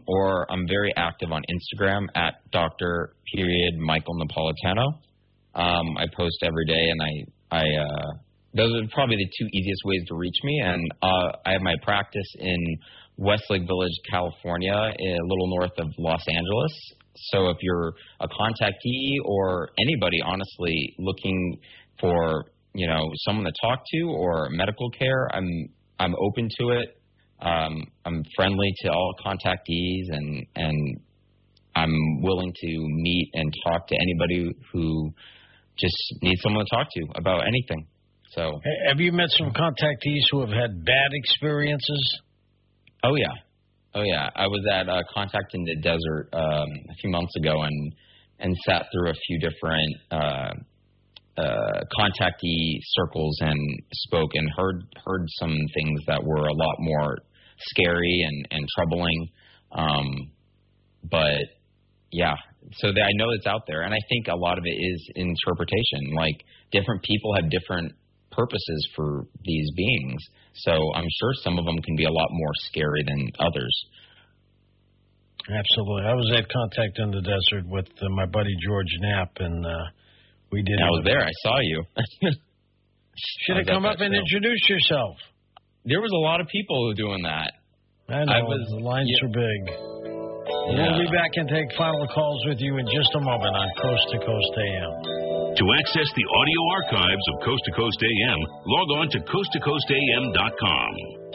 or I'm very active on Instagram at Dr. Michael Napolitano. I post every day, and I those are probably the two easiest ways to reach me. And I have my practice in Westlake Village, California, a little north of Los Angeles. So if you're a contactee or anybody, honestly, looking for someone to talk to or medical care, I'm open to it. I'm friendly to all contactees, and I'm willing to meet and talk to anybody who just needs someone to talk to about anything. So, have you met some contactees who have had bad experiences? Oh yeah. I was at Contact in the Desert a few months ago and sat through a few different contactee circles and spoke and heard some things that were a lot more scary and troubling. But yeah, so I know it's out there, and I think a lot of it is interpretation. Like, different people have different purposes for these beings. So I'm sure some of them can be a lot more scary than others. Absolutely. I was at Contact in the Desert with my buddy George Knapp, and we did. I was there. I saw you. Should have come up and introduced yourself. There was a lot of people who were doing that. I know. The lines are big. Yeah. We'll be back and take final calls with you in just a moment on Coast to Coast AM. To access the audio archives of Coast to Coast AM, log on to coasttocoastam.com.